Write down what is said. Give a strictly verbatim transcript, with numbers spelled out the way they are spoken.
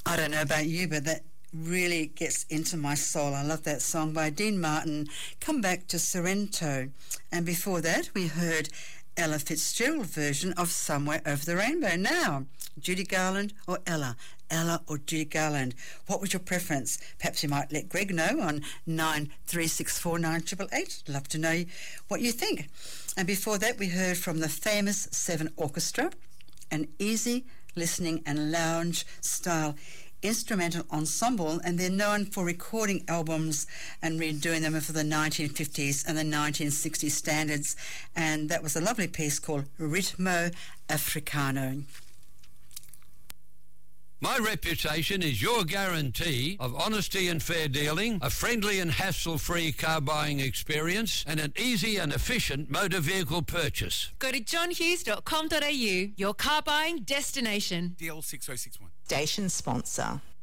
I don't know about you, but that really gets into my soul. I love that song by Dean Martin, Come Back to Sorrento. And before that, we heard Ella Fitzgerald version of Somewhere Over the Rainbow. Now, Judy Garland or Ella? Ella or Judy Garland? What was your preference? Perhaps you might let Greg know on nine three six four nine eight eight eight. Love to know what you think. And before that, we heard from the famous Seven Orchestra, an easy listening and lounge style instrumental ensemble, and they're known for recording albums and redoing them for the nineteen fifties and the nineteen sixties standards, and that was a lovely piece called Ritmo Africano. My reputation is your guarantee of honesty and fair dealing, a friendly and hassle-free car buying experience, and an easy and efficient motor vehicle purchase. Go to john hughes dot com dot a u, your car buying destination. D L six oh six one. Station sponsor.